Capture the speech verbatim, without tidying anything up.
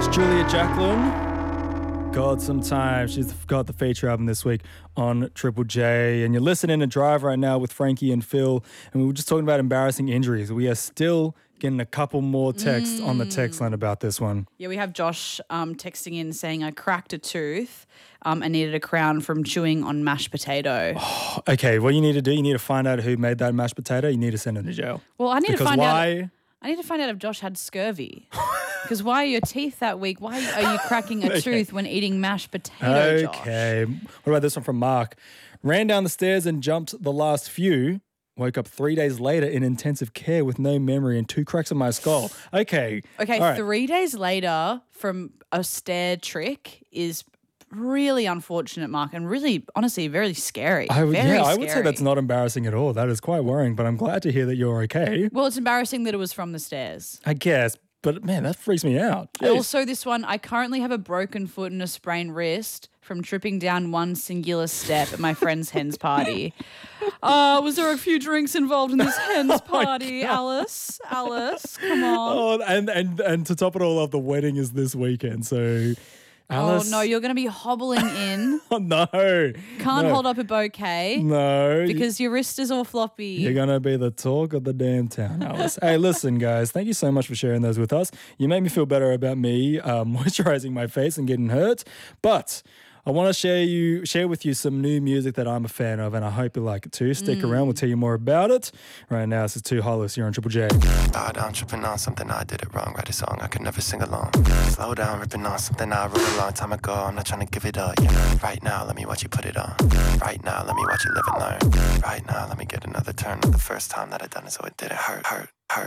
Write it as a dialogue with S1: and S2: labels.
S1: Julia Jacqueline. God Sometime. She's got the feature album this week on Triple J. And you're listening to Drive right now with Frankie and Phil. And we were just talking about embarrassing injuries. We are still getting a couple more texts mm. on the text line about this one.
S2: Yeah, we have Josh um, texting in saying, I cracked a tooth um, and needed a crown from chewing on mashed potato.
S1: Oh, okay, what you need to do, you need to find out who made that mashed potato. You need to send him to jail.
S2: Well, I need
S1: because
S2: to find
S1: why?
S2: out. I need to find out if Josh had scurvy. Because why are your teeth that weak? Why are you cracking a okay. tooth when eating mashed potato, Josh?
S1: Okay. What about this one from Mark? Ran down the stairs and jumped the last few. Woke up three days later in intensive care with no memory and two cracks in my skull. Okay.
S2: Okay,
S1: right.
S2: three days later from a stair trick is really unfortunate, Mark, and really, honestly, very scary.
S1: I would,
S2: very
S1: yeah,
S2: scary.
S1: I would say that's not embarrassing at all. That is quite worrying, but I'm glad to hear that you're okay.
S2: Well, it's embarrassing that it was from the stairs.
S1: I guess, but man, that freaks me out.
S2: Jeez. Also, this one, I currently have a broken foot and a sprained wrist from tripping down one singular step at my friend's hen's party. Uh, was there a few drinks involved in this hen's oh party, Alice? Alice, come on.
S1: Oh, and, and, and to top it all off, the wedding is this weekend, so... Alice.
S2: Oh, no, you're going to be hobbling in.
S1: Oh, no.
S2: Can't
S1: no.
S2: hold up a bouquet.
S1: No.
S2: Because your wrist is all floppy.
S1: You're going to be the talk of the damn town, Alice. Hey, listen, guys, thank you so much for sharing those with us. You make me feel better about me uh, moisturizing my face and getting hurt. But I want to share you share with you some new music that I'm a fan of, and I hope you like it too. Stick mm. around. We'll tell you more about it. Right now, this is Too Hollows here on Triple J.
S3: Thought I'm tripping on something, I did it wrong. Write a song I could never sing along. Slow down, ripping on something I wrote a long time ago. I'm not trying to give it up, you know. Right now, let me watch you put it on. Right now, let me watch you live and learn. Right now, let me get another turn. The first time that I done it, so it didn't hurt, hurt, hurt.